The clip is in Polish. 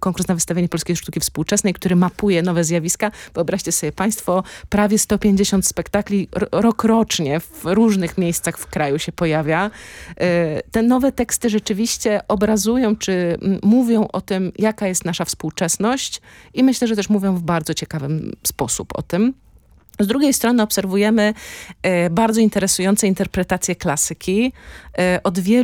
konkurs na wystawienie polskiej sztuki współczesnej, który mapuje nowe zjawiska. Wyobraźcie sobie państwo, prawie 150 spektakli rokrocznie w różnych miejscach w kraju się pojawia. Te nowe teksty rzeczywiście obrazują, czy mówią o tym, jaka jest nasza współczesność i myślę, że też mówią w bardzo ciekawym sposób o tym. Z drugiej strony obserwujemy bardzo interesujące interpretacje klasyki. Od wielu